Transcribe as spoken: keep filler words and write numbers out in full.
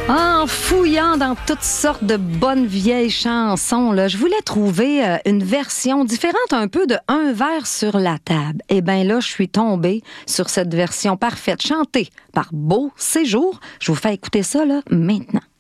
En fouillant dans toutes sortes de bonnes vieilles chansons, là, je voulais trouver euh, une version différente un peu de Un verre sur la table. Et bien là, je suis tombée sur cette version parfaite, chantée par Beau Séjour. Je vous fais écouter ça là, maintenant.